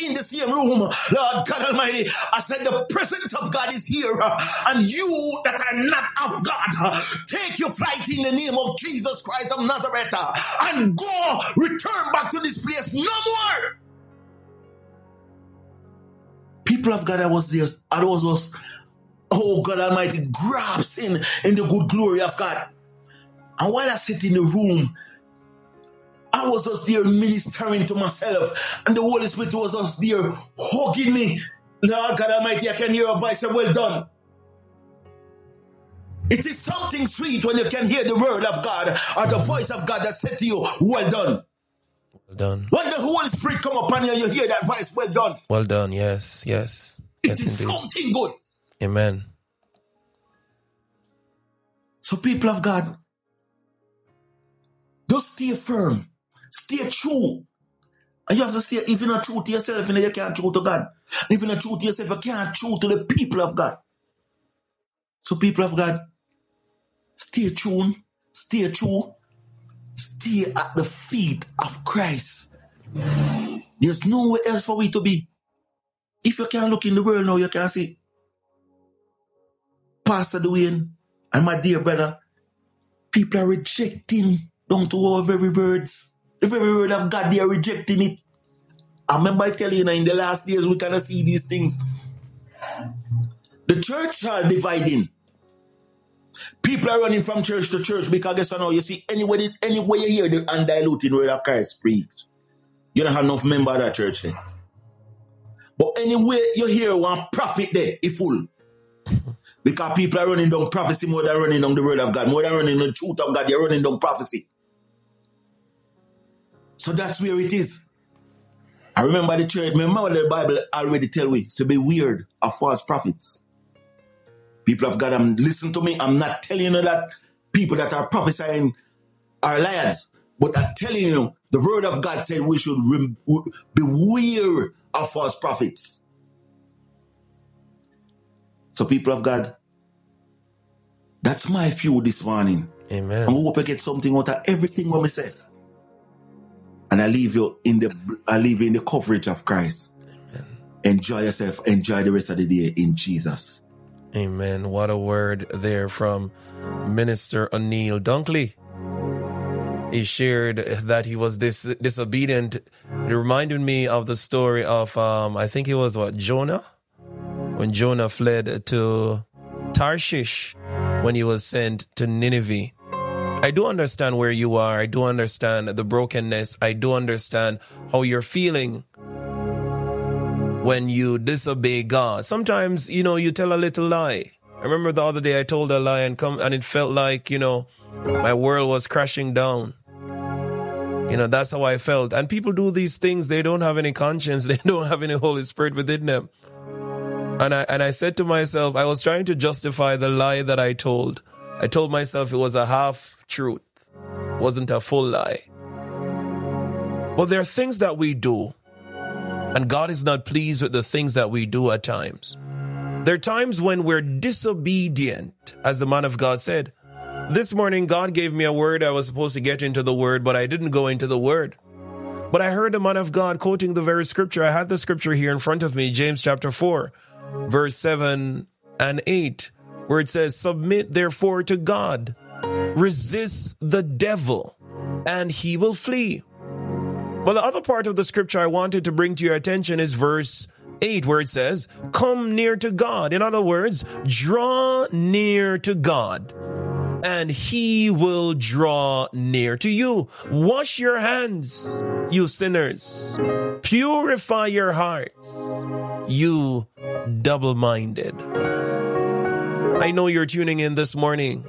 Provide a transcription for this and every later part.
in the same room, Lord God Almighty, I said the presence of God is here, and you that are not of God, take your flight in the name of Jesus Christ of Nazareth, and go, return back to this place no more. People of God, I was there, I was just, oh God Almighty, grabs in the good glory of God. And while I sit in the room, I was just there ministering to myself, and the Holy Spirit was just there hugging me. Lord God Almighty, I can hear a voice say, well done. It is something sweet when you can hear the word of God or the voice of God that said to you, well done. Well done. When the Holy Spirit come upon you, you hear that voice, well done. Well done, yes, yes. It yes, is indeed. something good. Amen. So people of God, just stay firm. Stay true. And you have to say, if you're not true to yourself, you can't true to God. And if you're not true to yourself, you can't true to the people of God. So people of God, stay tuned, stay true, stay at the feet of Christ. There's nowhere else for we to be. If you can't look in the world now, you can see Pastor Dwayne and my dear brother, people are rejecting down to our very words. The very word of God, they are rejecting it. I remember telling you, in the last days, we cannot see these things. The church are dividing. People are running from church to church because guess what now? You see, anywhere you hear the undiluted word of Christ preached, you don't have enough members of that church there. But anywhere you hear one prophet there, it's full. Because people are running down prophecy more than running down the word of God. More than running the truth of God, they're running down prophecy. So that's where it is. I remember the church, remember the Bible already tell we to be weird of false prophets. People of God, listen to me. I'm not telling you that people that are prophesying are liars. But I'm telling you, the word of God said we should beware of false prophets. So people of God, that's my view this morning. Amen. And we hope I get something out of everything what we said. And I leave you in the coverage of Christ. Amen. Enjoy yourself. Enjoy the rest of the day in Jesus. Amen. What a word there from Minister O'Neill Dunkley. He shared that he was disobedient. It reminded me of the story of, I think it was Jonah? When Jonah fled to Tarshish when he was sent to Nineveh. I do understand where you are. I do understand the brokenness. I do understand how you're feeling when you disobey God. Sometimes, you tell a little lie. I remember the other day I told a lie and it felt like, my world was crashing down. That's how I felt. And people do these things. They don't have any conscience. They don't have any Holy Spirit within them. And I said to myself, I was trying to justify the lie that I told. I told myself it was a half truth, wasn't a full lie. But there are things that we do, and God is not pleased with the things that we do at times. There are times when we're disobedient, as the man of God said. This morning, God gave me a word. I was supposed to get into the word, but I didn't go into the word. But I heard the man of God quoting the very scripture. I had the scripture here in front of me, James chapter 4, verse 7 and 8, where it says, submit therefore to God, resist the devil, and he will flee. Well, the other part of the scripture I wanted to bring to your attention is verse 8, where it says, come near to God. In other words, draw near to God, and he will draw near to you. Wash your hands, you sinners. Purify your hearts, you double-minded. I know you're tuning in this morning.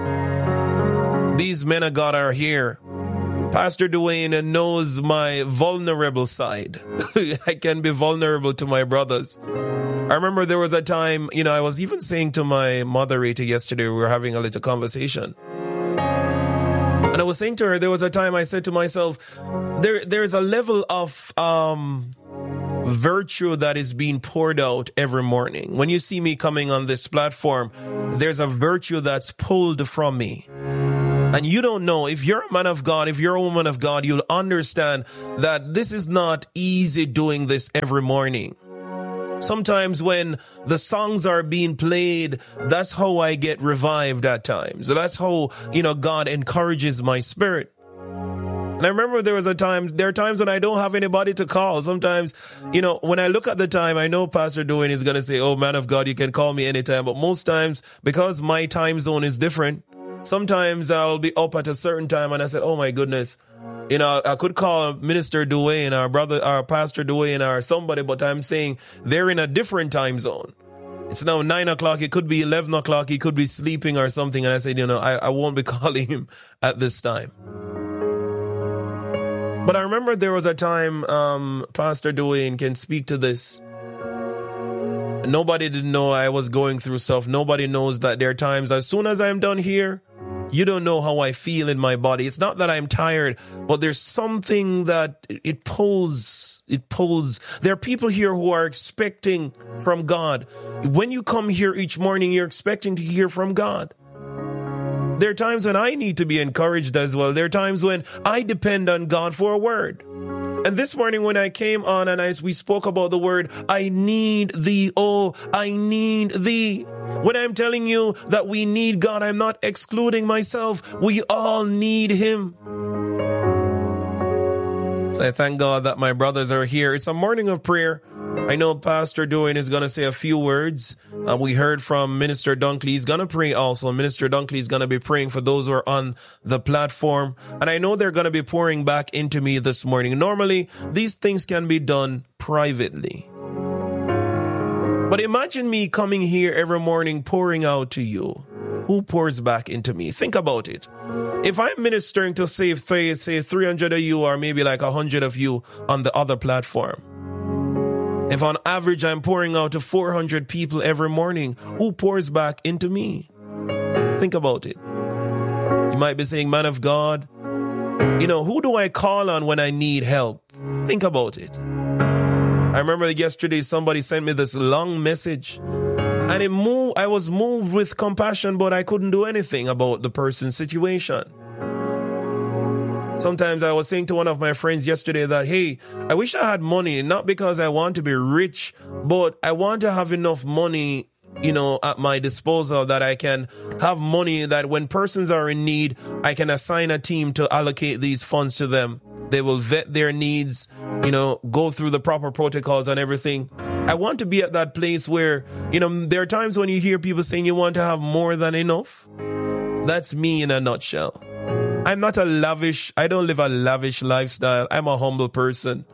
These men of God are here. Pastor Dwayne knows my vulnerable side. I can be vulnerable to my brothers. I remember there was a time, I was even saying to my moderator yesterday, we were having a little conversation. And I was saying to her, there was a time I said to myself, there's a level of virtue that is being poured out every morning. When you see me coming on this platform, there's a virtue that's pulled from me. And you don't know, if you're a man of God, if you're a woman of God, you'll understand that this is not easy doing this every morning. Sometimes when the songs are being played, that's how I get revived at times. That's how, God encourages my spirit. And I remember there are times when I don't have anybody to call. Sometimes, when I look at the time, I know Pastor Dwayne is going to say, oh, man of God, you can call me anytime. But most times, because my time zone is different, sometimes I'll be up at a certain time and I said, oh my goodness, I could call Minister Dwayne, our Pastor Dwayne or somebody, but I'm saying they're in a different time zone. It's now 9 o'clock. It could be 11 o'clock. He could be sleeping or something. And I said, I won't be calling him at this time. But I remember there was a time, Pastor Dwayne can speak to this. Nobody didn't know I was going through stuff. Nobody knows that there are times, as soon as I'm done here, you don't know how I feel in my body. It's not that I'm tired, but there's something that it pulls. There are people here who are expecting from God. When you come here each morning, you're expecting to hear from God. There are times when I need to be encouraged as well. There are times when I depend on God for a word. And this morning when I came on and we spoke about the word, I need thee, oh, I need thee. When I'm telling you that we need God, I'm not excluding myself. We all need him. So I thank God that my brothers are here. It's a morning of prayer. I know Pastor Dwayne is going to say a few words. We heard from Minister Dunkley. He's going to pray also. Minister Dunkley is going to be praying for those who are on the platform. And I know they're going to be pouring back into me this morning. Normally, these things can be done privately. But imagine me coming here every morning pouring out to you. Who pours back into me? Think about it. If I'm ministering to say 300 of you or maybe like 100 of you on the other platform, if on average I'm pouring out to 400 people every morning, who pours back into me? Think about it. You might be saying, man of God, who do I call on when I need help? Think about it. I remember yesterday somebody sent me this long message and I was moved with compassion, but I couldn't do anything about the person's situation. Sometimes I was saying to one of my friends yesterday that, hey, I wish I had money, not because I want to be rich, but I want to have enough money, at my disposal that I can have money that when persons are in need, I can assign a team to allocate these funds to them. They will vet their needs, go through the proper protocols and everything. I want to be at that place where, there are times when you hear people saying you want to have more than enough. That's me in a nutshell. I'm not I don't live a lavish lifestyle. I'm a humble person.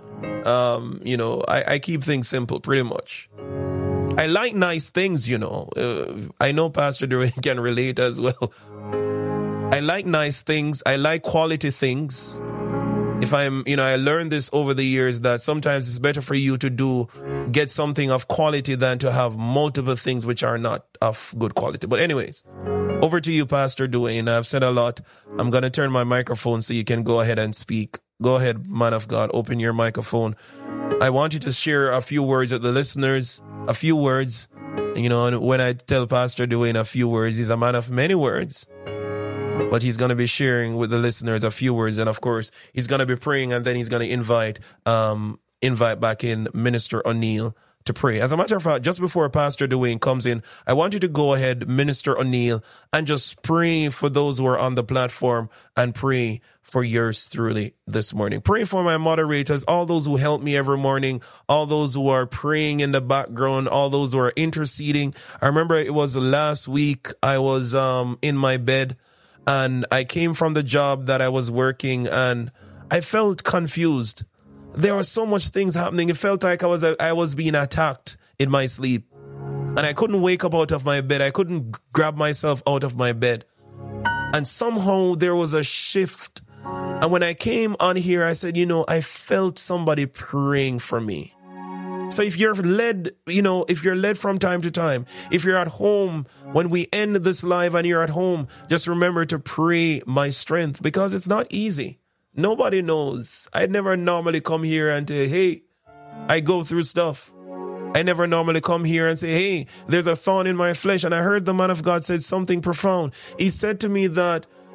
I keep things simple pretty much. I like nice things, I know Pastor Dwayne can relate as well. I like nice things. I like quality things. If I learned this over the years that sometimes it's better for you to get something of quality than to have multiple things which are not of good quality. But anyways, over to you, Pastor Dwayne. I've said a lot. I'm going to turn my microphone so you can go ahead and speak. Go ahead, man of God. Open your microphone. I want you to share a few words with the listeners. A few words. And when I tell Pastor Dwayne a few words, he's a man of many words. But he's going to be sharing with the listeners a few words. And of course, he's going to be praying and then he's going to invite back in Minister O'Neill to pray. As a matter of fact, just before Pastor Dwayne comes in, I want you to go ahead, Minister O'Neill, and just pray for those who are on the platform and pray for yours truly this morning. Pray for my moderators, all those who help me every morning, all those who are praying in the background, all those who are interceding. I remember it was last week I was in my bed and I came from the job that I was working and I felt confused. There were so much things happening. It felt like I was being attacked in my sleep. And I couldn't wake up out of my bed. I couldn't grab myself out of my bed. And somehow there was a shift. And when I came on here, I said, I felt somebody praying for me. So if you're led, if you're led from time to time, if you're at home, when we end this live and you're at home, just remember to pray my strength because it's not easy. Nobody knows. I never normally come here and say, hey, I go through stuff. I never normally come here and say, hey, there's a thorn in my flesh. And I heard the man of God said something profound. He said to me that,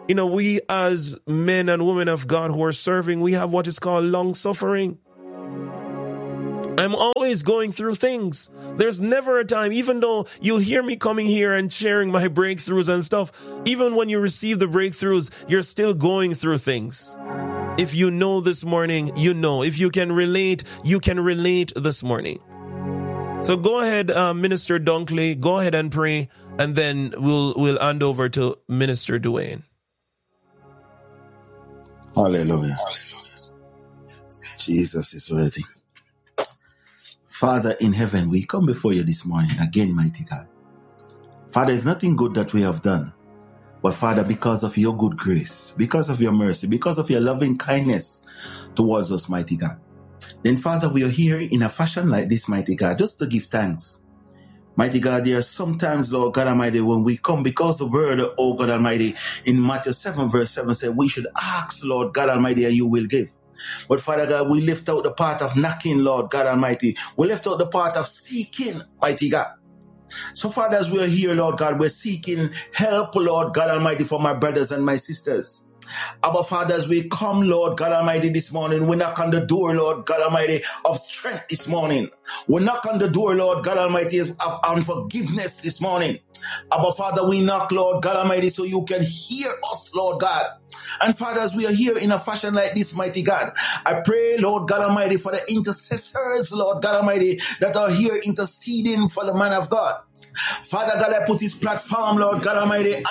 we as men and women of God who are serving, we have what is called long suffering. I'm always going through things. There's never a time, even though you'll hear me coming here and sharing my breakthroughs and stuff, even when you receive the breakthroughs, you're still going through things. If you know this morning, you know. If you can relate, you can relate this morning. So go ahead, Minister Dunkley, go ahead and pray, and then we'll hand over to Minister Dwayne. Hallelujah. Jesus is worthy. Father in heaven, we come before you this morning again, mighty God. Father, it's nothing good that we have done. But Father, because of your good grace, because of your mercy, because of your loving kindness towards us, mighty God. Then Father, we are here in a fashion like this, mighty God, just to give thanks. Mighty God, there are sometimes, Lord God Almighty, when we come, because the word, oh God Almighty, in Matthew 7 verse 7 said, we should ask, Lord God Almighty, and you will give. But Father God, we lift out the part of knocking, Lord God Almighty. We lift out the part of seeking, mighty God. So Father, as we are here, Lord God, we're seeking help, Lord God Almighty, for my brothers and my sisters. Our Father, as we come, Lord God Almighty, this morning, we knock on the door, Lord God Almighty, of strength this morning. We knock on the door, Lord God Almighty, of unforgiveness this morning. Our Father, we knock, Lord God Almighty, so you can hear us, Lord God. And Father, as we are here in a fashion like this, mighty God, I pray, Lord God Almighty, for the intercessors, Lord God Almighty, that are here interceding for the man of God. Father God, I put his platform, Lord God Almighty,